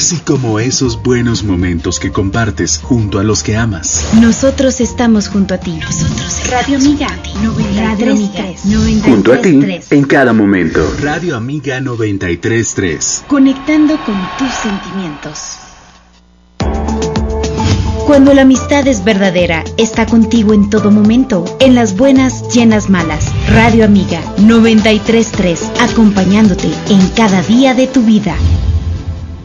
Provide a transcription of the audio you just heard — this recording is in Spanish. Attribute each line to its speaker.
Speaker 1: así como esos buenos momentos que compartes junto a los que amas.
Speaker 2: Nosotros estamos junto a ti. Radio Amiga 93.3.
Speaker 3: Junto a ti en cada momento.
Speaker 1: Radio Amiga 93.3.
Speaker 2: Conectando con tus sentimientos. Cuando la amistad es verdadera, está contigo en todo momento, en las buenas y en las malas. Radio Amiga 93.3, acompañándote en cada día de tu vida.